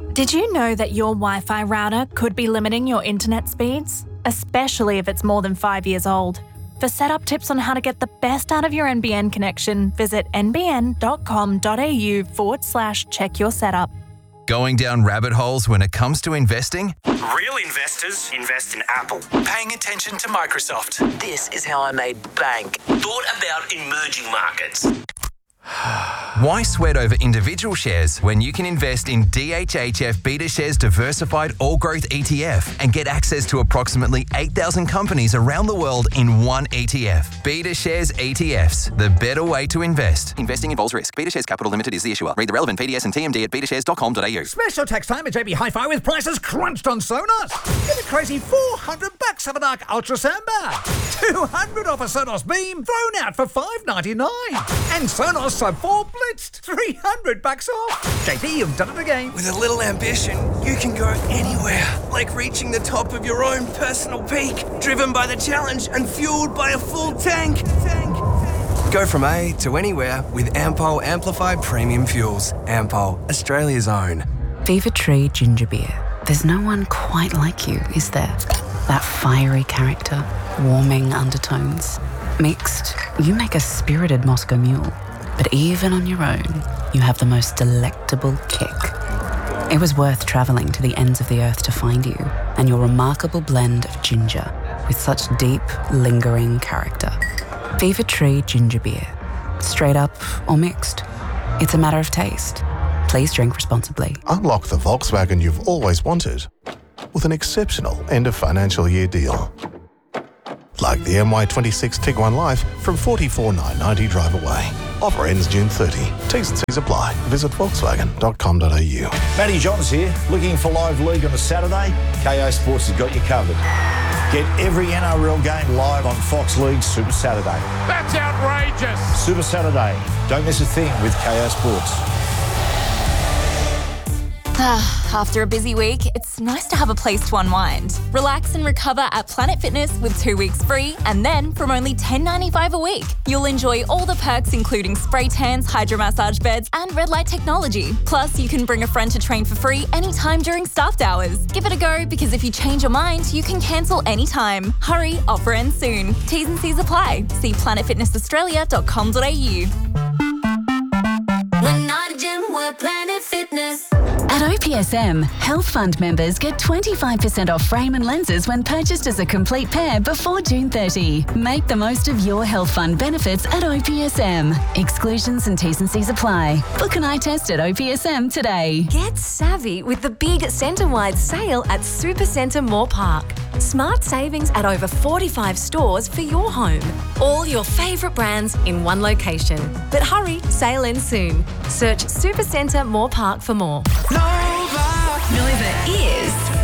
Did you know that your Wi-Fi router could be limiting your internet speeds? Especially if it's more than 5 years old. For setup tips on how to get the best out of your NBN connection, visit nbn.com.au/check your setup. Going down rabbit holes when it comes to investing? Real investors invest in Apple. Paying attention to Microsoft. This is how I made bank. Thought about emerging markets. Why sweat over individual shares when you can invest in DHHF BetaShares Diversified All Growth ETF and get access to approximately 8,000 companies around the world in one ETF? BetaShares ETFs, the better way to invest. Investing involves risk. BetaShares Capital Limited is the issuer. Read the relevant PDS and TMD at betashares.com.au. Special tax time at JB Hi-Fi with prices crunched on Sonos. Get a crazy $400 of an Arc Ultra soundbar. $200 off a Sonos Beam thrown out for $599. And Sonos Sub 4 blitzed $300 off. JB, you've done it again. With a little ambition, you can go anywhere. Like reaching the top of your own personal peak. Driven by the challenge and fueled by a full tank. Go from A to anywhere with Ampol Amplified Premium Fuels. Ampol, Australia's own. Fever Tree Ginger Beer. There's no one quite like you, is there? That fiery character, warming undertones. Mixed, you make a spirited Moscow Mule. But even on your own, you have the most delectable kick. It was worth travelling to the ends of the earth to find you and your remarkable blend of ginger with such deep, lingering character. Fever Tree Ginger Beer. Straight up or mixed. It's a matter of taste. Please drink responsibly. Unlock the Volkswagen you've always wanted with an exceptional end of financial year deal. Like the MY26 Tiguan Life from $44,990 drive away. Offer ends June 30. T's and C's apply. Visit volkswagen.com.au. Matty Johns here. Looking for live league on a Saturday? KO Sports has got you covered. Get every NRL game live on Fox League Super Saturday. That's outrageous. Super Saturday. Don't miss a thing with KO Sports. After a busy week, it's nice to have a place to unwind. Relax and recover at Planet Fitness with 2 weeks free, and then from only $10.95 a week, you'll enjoy all the perks including spray tans, hydromassage beds, and red light technology. Plus, you can bring a friend to train for free anytime during staffed hours. Give it a go, because if you change your mind, you can cancel anytime. Hurry, offer ends soon. T's and C's apply. See planetfitnessaustralia.com.au. We're not a gym, we're Planet Fitness. At OPSM, Health Fund members get 25% off frame and lenses when purchased as a complete pair before June 30. Make the most of your Health Fund benefits at OPSM. Exclusions and T's and C's apply. Book an eye test at OPSM today. Get savvy with the big centre-wide sale at Supercentre Moore Park. Smart savings at over 45 stores for your home. All your favourite brands in one location. But hurry, sale ends soon. Search Supercentre Moore Park for more. Nova is